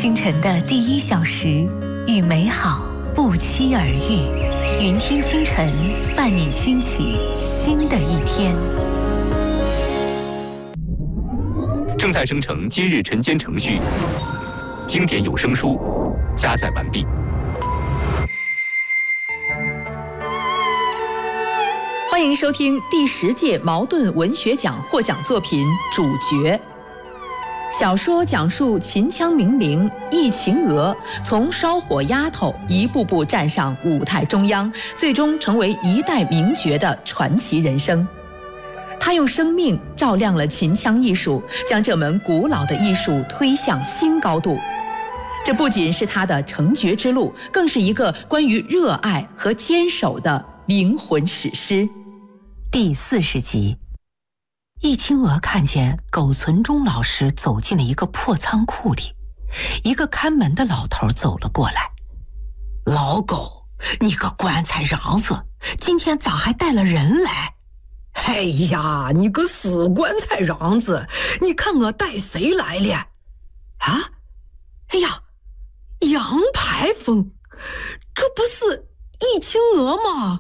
清晨的第1小时，与美好不期而遇。云听清晨，伴你轻启新的一天。 正在生成今日晨间程序，经典有声书加载完毕。 欢迎收听第10届茅盾文学奖获奖作品《主角》。小说讲述秦腔名伶易秦娥从烧火丫头一步步站上舞台中央，最终成为一代名角的传奇人生。她用生命照亮了秦腔艺术，将这门古老的艺术推向新高度。这不仅是她的成角之路，更是一个关于热爱和坚守的灵魂史诗。 第40集，易清娥看见苟存忠老师走进了一个破仓库里，一个看门的老头走了过来。 老狗，你个棺材瓤子，今天咋还带了人来？哎呀，你个死棺材瓤子，你看我带谁来了？啊？哎呀，杨排风，这不是易清娥吗？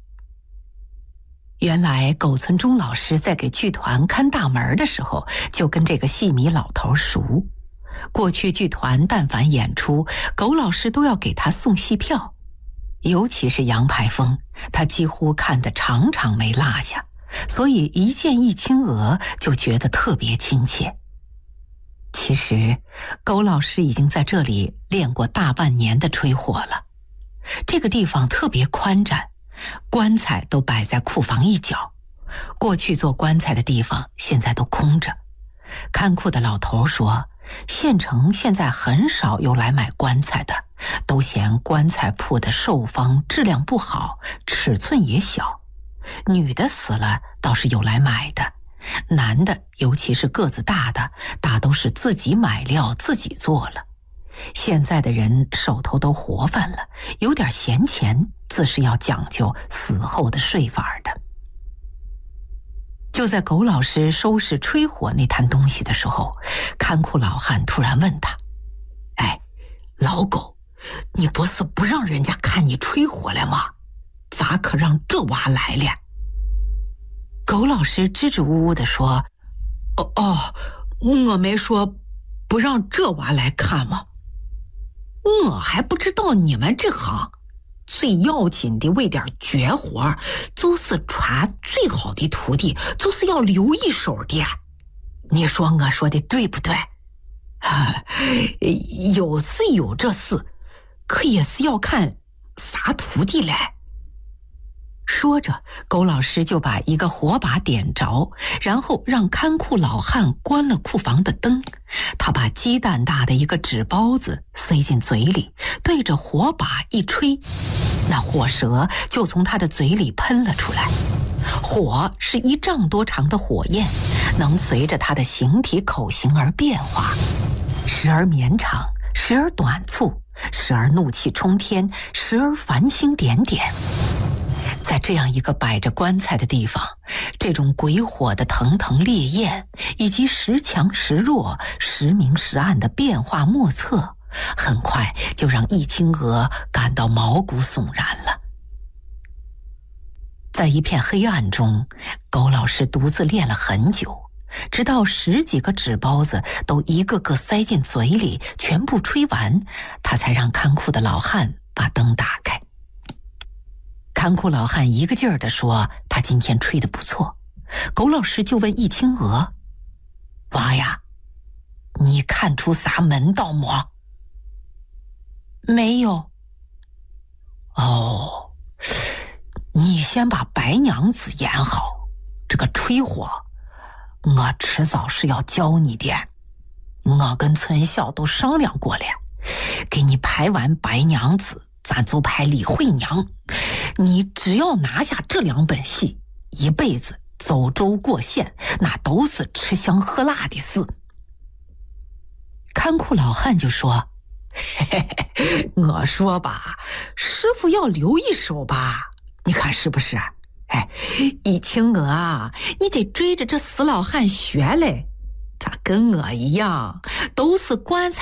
原来苟存忠老师在给剧团看大门的时候，就跟这个戏迷老头熟。过去剧团但凡演出，苟老师都要给他送戏票，尤其是杨排风，他几乎看得场场没落下，所以一见易清娥就觉得特别亲切。其实苟老师已经在这里练过大半年的吹火了。这个地方特别宽展，棺材都摆在库房一角，过去做棺材的地方现在都空着。看库的老头说，县城现在很少有来买棺材的，都嫌棺材铺的受方质量不好，尺寸也小。女的死了倒是有来买的，男的尤其是个子大的，大都是自己买料自己做了。现在的人手头都活泛了，有点闲钱，自是要讲究死后的睡法的。就在苟老师收拾吹火那摊东西的时候，看库老汉突然问他： 哎，老狗，你不是不让人家看你吹火了吗？咋可让这娃来了？ 苟老师支支吾吾地说： 我没说不让这娃来看吗？我还不知道你们这行最要紧的为点绝活，就是传最好的徒弟，就是要留一手的。你说我说的对不对？有是有这事，可也是要看啥徒弟来。 说着，苟老师就把一个火把点着，然后让看库老汉关了库房的灯。他把鸡蛋大的一个纸包子塞进嘴里，对着火把一吹，那火舌就从他的嘴里喷了出来。火是1丈多长的火焰，能随着他的形体口型而变化，时而绵长，时而短促，时而怒气冲天，时而繁星点点。在这样一个摆着棺材的地方，这种鬼火的腾腾烈焰，以及时强时弱、时明时暗的变化莫测，很快就让易清娥感到毛骨悚然了。在一片黑暗中，苟老师独自练了很久，直到10几个纸包子都一个个塞进嘴里，全部吹完，他才让看库的老汉把灯打开。看库老汉一个劲儿地说他今天吹得不错。苟老师就问易清娥： 娃呀，你看出啥门道么？ 没有。 你先把白娘子演好，这个吹火我迟早是要教你的。我跟村校都商量过了，给你排完白娘子，咱就排李慧娘。你只要拿下这2本戏，一辈子走州过县，那都是吃香喝辣的事。 看库老汉就说： 我说吧，师傅要留一手吧，你看是不是？易清娥啊，你得追着这死老汉学嘞，他跟我一样，都是棺材